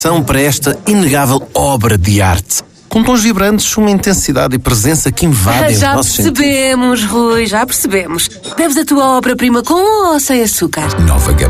São para esta inegável obra de arte. Com tons vibrantes, uma intensidade e presença que invadem os nossos sentidos. Já percebemos, Rui, já percebemos. Bebes a tua obra-prima com ou sem açúcar? Nova Gama